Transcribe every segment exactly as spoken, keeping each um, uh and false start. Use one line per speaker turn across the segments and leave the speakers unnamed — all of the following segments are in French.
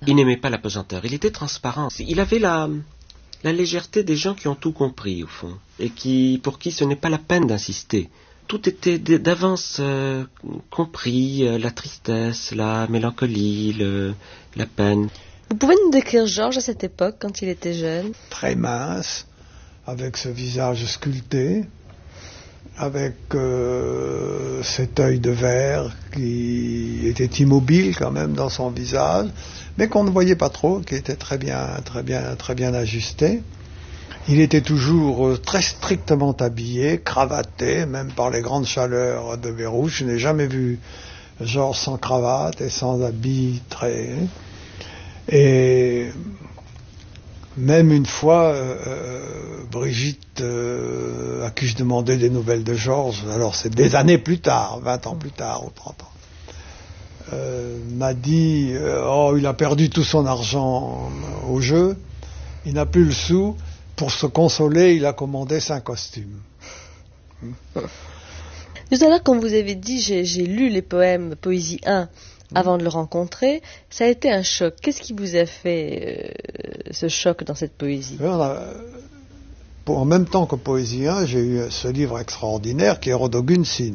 Il n'aimait pas la pesanteur, il était transparent. Il avait la, la légèreté des gens qui ont tout compris, au fond, et qui, pour qui ce n'est pas la peine d'insister. Tout était d'avance euh, compris, euh, la tristesse, la mélancolie, le, la peine.
Vous pouvez nous décrire Georges à cette époque, quand il était jeune?
Très mince, avec ce visage sculpté, avec euh, cet œil de verre qui était immobile quand même dans son visage, mais qu'on ne voyait pas trop, qui était très bien, très bien, très bien ajusté. Il était toujours très strictement habillé, cravaté, même par les grandes chaleurs de Beyrouth. Je n'ai jamais vu Georges sans cravate et sans habit très... Et même une fois, euh, Brigitte, euh, à qui je demandais des nouvelles de Georges, alors c'est des années plus tard, vingt ans plus tard ou trente ans, euh, m'a dit euh, « Oh, il a perdu tout son argent au jeu, il n'a plus le sou. » Pour se consoler, il a commandé cinq costumes.
Tout à l'heure, quand vous avez dit j'ai, j'ai lu les poèmes Poésie un avant de le rencontrer, ça a été un choc. Qu'est-ce qui vous a fait euh, ce choc dans cette poésie?
Pour, En même temps que Poésie un, j'ai eu ce livre extraordinaire qui est Rodogun Sin.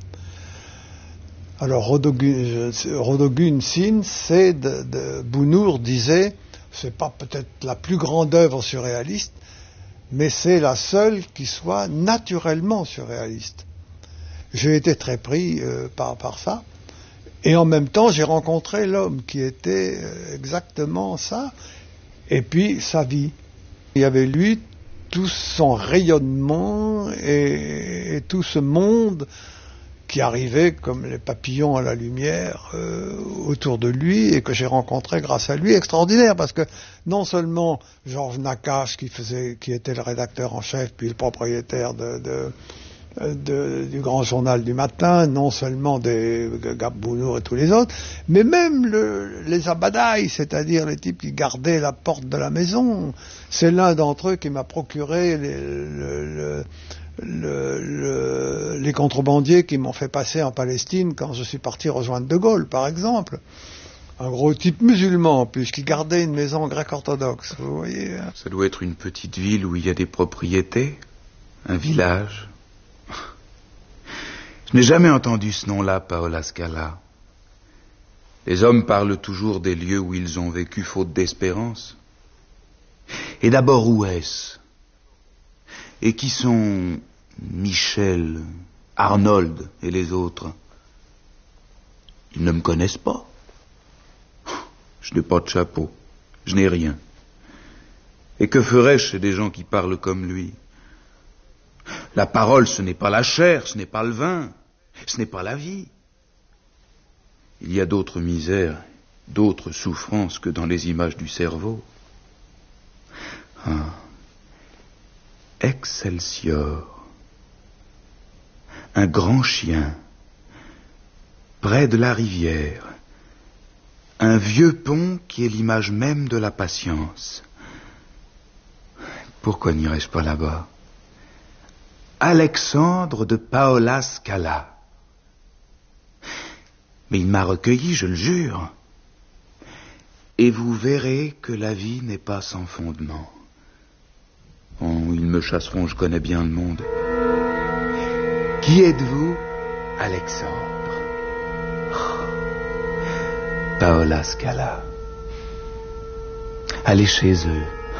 Alors Rodogun, Rodogun Sin, c'est de, de Bounour disait, c'est pas peut-être la plus grande œuvre surréaliste, mais c'est la seule qui soit naturellement surréaliste. J'ai été très pris euh, par, par ça, et en même temps j'ai rencontré l'homme qui était euh, exactement ça, et puis sa vie. Il y avait lui tout son rayonnement et, et tout ce monde qui arrivait comme les papillons à la lumière euh, autour de lui et que j'ai rencontré grâce à lui, extraordinaire, parce que non seulement Georges Nakache qui faisait, qui était le rédacteur en chef puis le propriétaire de, de, de, du grand journal du matin, non seulement des Gab Bounour et tous les autres, mais même le, les abadaïs, c'est-à-dire les types qui gardaient la porte de la maison. C'est l'un d'entre eux qui m'a procuré les, le, le Le, le, les contrebandiers qui m'ont fait passer en Palestine quand je suis parti rejoindre De Gaulle, par exemple. Un gros type musulman, en plus, qui gardait une maison grecque-orthodoxe, vous voyez.
Ça doit être une petite ville où il y a des propriétés, un village. Je n'ai jamais entendu ce nom-là, Paola Scala. Les hommes parlent toujours des lieux où ils ont vécu faute d'espérance. Et d'abord, où est-ce ? Et qui sont Michel, Arnold et les autres? Ils ne me connaissent pas. Je n'ai pas de chapeau, je n'ai rien. Et que ferais-je chez des gens qui parlent comme lui? La parole, ce n'est pas la chair, ce n'est pas le vin, ce n'est pas la vie. Il y a d'autres misères, d'autres souffrances que dans les images du cerveau. Ah. Excelsior, un grand chien, près de la rivière, un vieux pont qui est l'image même de la patience. Pourquoi n'irais-je pas là-bas? Alexandre de Paola Scala. Mais il m'a recueilli, je le jure. Et vous verrez que la vie n'est pas sans fondement. Oh, ils me chasseront, je connais bien le monde. Qui êtes-vous, Alexandre? Oh. Paola Scala. Allez chez eux.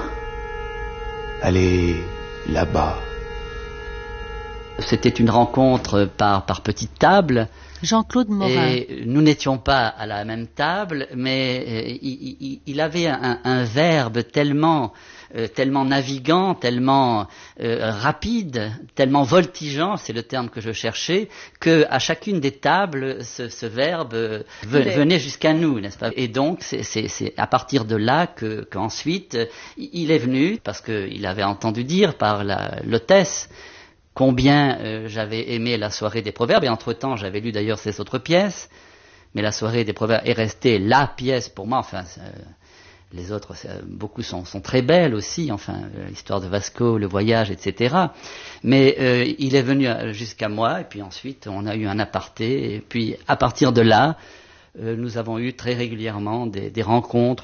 Allez là-bas.
C'était une rencontre par, par petite table.
Jean-Claude Morin.
Et nous n'étions pas à la même table, mais euh, il, il, il avait un, un verbe tellement, euh, tellement navigant, tellement euh, rapide, tellement voltigeant, c'est le terme que je cherchais, que à chacune des tables, ce, ce verbe euh, venait jusqu'à nous, n'est-ce pas? Et donc, c'est, c'est, c'est à partir de là que, qu'ensuite, euh, il est venu, parce qu'il avait entendu dire par la, l'hôtesse, combien euh, j'avais aimé la soirée des proverbes, et entre-temps j'avais lu d'ailleurs ces autres pièces, mais la soirée des proverbes est restée la pièce pour moi, enfin euh, les autres, euh, beaucoup sont, sont très belles aussi, enfin euh, l'histoire de Vasco, le voyage, et cetera. Mais euh, il est venu jusqu'à moi, et puis ensuite on a eu un aparté, et puis à partir de là, euh, nous avons eu très régulièrement des, des rencontres